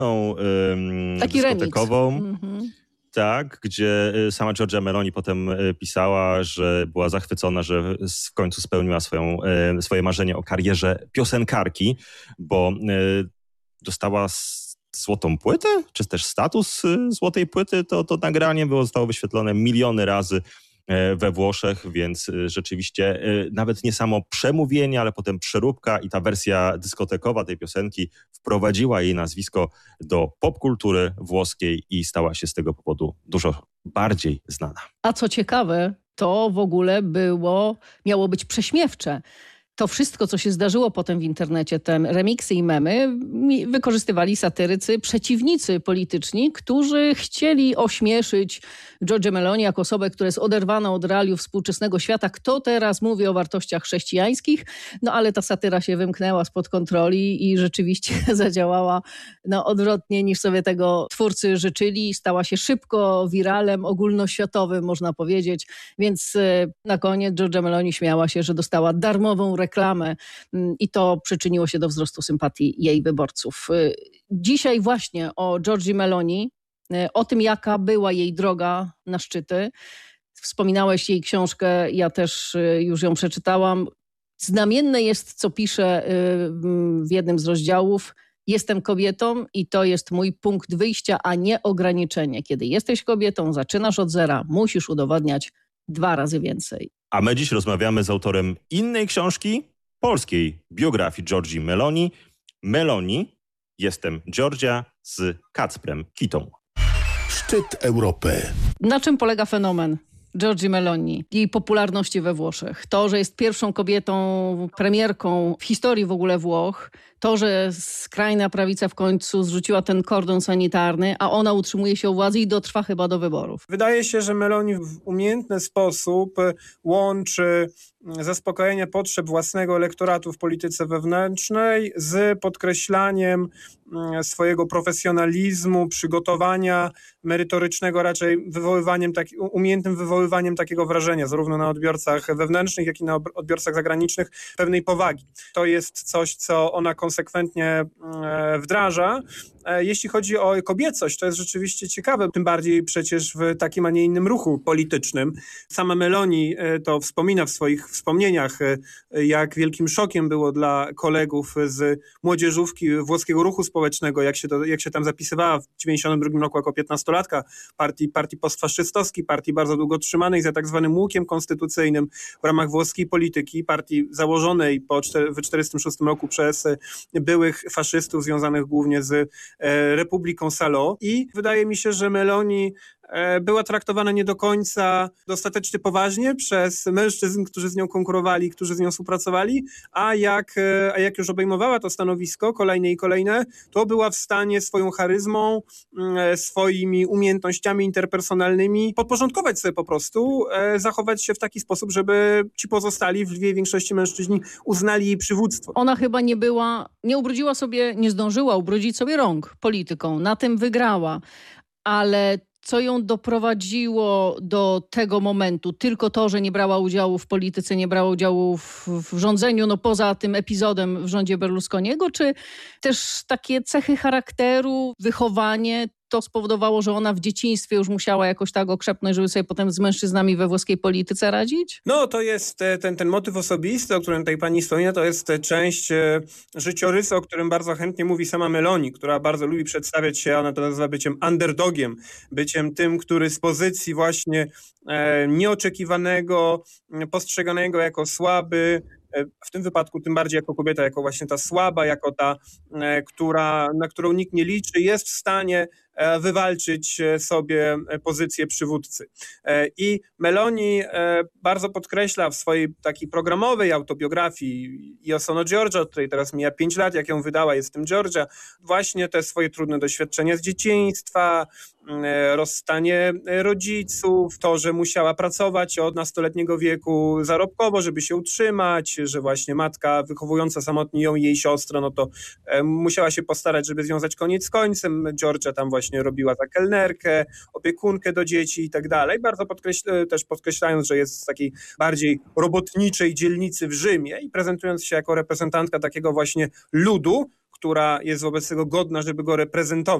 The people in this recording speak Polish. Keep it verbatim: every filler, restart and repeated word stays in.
um, Taki dyskotekową. Mm-hmm. Tak, gdzie sama Giorgia Meloni potem pisała, że była zachwycona, że w końcu spełniła swoją, swoje marzenie o karierze piosenkarki, bo dostała złotą płytę, czy też status złotej płyty. To, to nagranie było, zostało wyświetlone miliony razy we Włoszech, więc rzeczywiście nawet nie samo przemówienie, ale potem przeróbka i ta wersja dyskotekowa tej piosenki wprowadziła jej nazwisko do popkultury włoskiej i stała się z tego powodu dużo bardziej znana. A co ciekawe, to w ogóle było, miało być prześmiewcze. To wszystko, co się zdarzyło potem w internecie, te remiksy i memy, wykorzystywali satyrycy, przeciwnicy polityczni, którzy chcieli ośmieszyć Giorgię Meloni jako osobę, która jest oderwana od realiów współczesnego świata. Kto teraz mówi o wartościach chrześcijańskich? No ale ta satyra się wymknęła spod kontroli i rzeczywiście zadziałała no, odwrotnie niż sobie tego twórcy życzyli. Stała się szybko wiralem ogólnoświatowym, można powiedzieć. Więc na koniec Giorgia Meloni śmiała się, że dostała darmową reklamę i to przyczyniło się do wzrostu sympatii jej wyborców. Dzisiaj właśnie o Giorgii Meloni, o tym, jaka była jej droga na szczyty. Wspominałeś jej książkę, ja też już ją przeczytałam. Znamienne jest, co pisze w jednym z rozdziałów. Jestem kobietą i to jest mój punkt wyjścia, a nie ograniczenie. Kiedy jesteś kobietą, zaczynasz od zera, musisz udowadniać dwa razy więcej. A my dziś rozmawiamy z autorem innej książki, polskiej biografii Giorgii Meloni. Meloni, jestem Giorgia z Kacprem Kitą. Szczyt Europy. Na czym polega fenomen Giorgii Meloni, jej popularności we Włoszech? To, że jest pierwszą kobietą premierką w historii w ogóle Włoch, to, że skrajna prawica w końcu zrzuciła ten kordon sanitarny, a ona utrzymuje się u władzy i dotrwa chyba do wyborów. Wydaje się, że Meloni w umiejętny sposób łączy zaspokojenie potrzeb własnego elektoratu w polityce wewnętrznej z podkreślaniem swojego profesjonalizmu, przygotowania merytorycznego, raczej wywoływaniem taki, umiejętnym wywoływaniem takiego wrażenia, zarówno na odbiorcach wewnętrznych, jak i na odbiorcach zagranicznych, pewnej powagi. To jest coś, co ona konsekwentnie wdraża. Jeśli chodzi o kobiecość, to jest rzeczywiście ciekawe, tym bardziej przecież w takim, a nie innym ruchu politycznym. Sama Meloni to wspomina w swoich wspomnieniach, jak wielkim szokiem było dla kolegów z młodzieżówki włoskiego ruchu społecznego, jak się, to, jak się tam zapisywała w dziewięćdziesiątym drugim roku jako piętnastolatka partii, partii postfaszystowskiej, partii bardzo długo trzymanej za tak zwanym łukiem konstytucyjnym w ramach włoskiej polityki, partii założonej po cztery, w czterdziestym szóstym roku przez byłych faszystów związanych głównie z Republiką Salò. I wydaje mi się, że Meloni była traktowana nie do końca dostatecznie poważnie przez mężczyzn, którzy z nią konkurowali, którzy z nią współpracowali, a jak, a jak już obejmowała to stanowisko kolejne i kolejne, to była w stanie swoją charyzmą, swoimi umiejętnościami interpersonalnymi podporządkować sobie po prostu, zachować się w taki sposób, żeby ci pozostali, w lwiej większości mężczyźni, uznali jej przywództwo. Ona chyba nie była, nie ubrudziła sobie, nie zdążyła ubrudzić sobie rąk polityką, na tym wygrała, ale co ją doprowadziło do tego momentu? Tylko to, że nie brała udziału w polityce, nie brała udziału w, w rządzeniu, no poza tym epizodem w rządzie Berlusconiego, czy też takie cechy charakteru, wychowanie, to spowodowało, że ona w dzieciństwie już musiała jakoś tak okrzepnąć, żeby sobie potem z mężczyznami we włoskiej polityce radzić? No to jest ten, ten motyw osobisty, o którym tutaj pani wspomina, to jest część życiorysu, o którym bardzo chętnie mówi sama Meloni, która bardzo lubi przedstawiać się, ona to nazywa byciem underdogiem, byciem tym, który z pozycji właśnie e, nieoczekiwanego, postrzeganego jako słaby, w tym wypadku tym bardziej jako kobieta, jako właśnie ta słaba, jako ta, która, na którą nikt nie liczy, jest w stanie wywalczyć sobie pozycję przywódcy. I Meloni bardzo podkreśla w swojej takiej programowej autobiografii Io sono Giorgia, od której teraz mija pięć lat, jak ją wydała, jestem Giorgia, właśnie te swoje trudne doświadczenia z dzieciństwa, rozstanie rodziców, to, że musiała pracować od nastoletniego wieku zarobkowo, żeby się utrzymać, że właśnie matka wychowująca samotnie ją i jej siostrę, no to musiała się postarać, żeby związać koniec z końcem. Giorgia tam właśnie robiła za kelnerkę, opiekunkę do dzieci i tak dalej, bardzo podkreśl- też podkreślając, że jest z takiej bardziej robotniczej dzielnicy w Rzymie i prezentując się jako reprezentantka takiego właśnie ludu, która jest wobec tego godna, żeby go reprezentować.